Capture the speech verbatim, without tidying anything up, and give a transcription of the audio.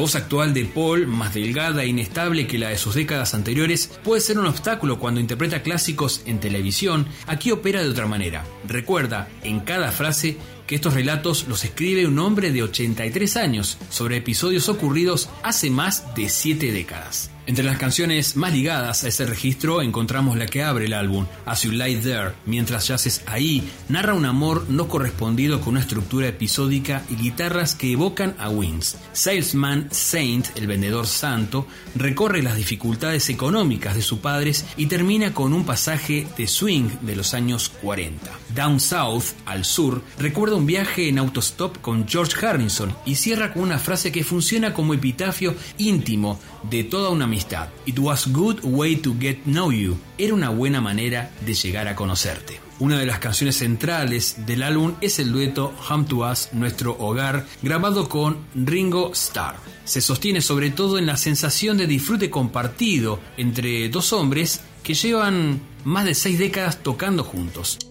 voz actual de Paul, más delgada e inestable que la de sus décadas anteriores, puede ser un obstáculo cuando interpreta clásicos en televisión. Aquí opera de otra manera. Recuerda en cada frase que estos relatos los escribe un hombre de ochenta y tres años sobre episodios ocurridos hace más de siete décadas. Entre las canciones más ligadas a ese registro encontramos la que abre el álbum, As You Lie There, Mientras Yaces Ahí, narra un amor no correspondido con una estructura episódica y guitarras que evocan a Wings. Salesman Saint, el vendedor santo, recorre las dificultades económicas de sus padres y termina con un pasaje de swing de los años cuarenta. Down South, al sur, recuerda un viaje en autostop con George Harrison y cierra con una frase que funciona como epitafio íntimo de toda una amistad. It was good way to get know you. Era una buena manera de llegar a conocerte. Una de las canciones centrales del álbum es el dueto Home to Us, Nuestro Hogar, grabado con Ringo Starr. Se sostiene sobre todo en la sensación de disfrute compartido entre dos hombres que llevan más de seis décadas tocando juntos.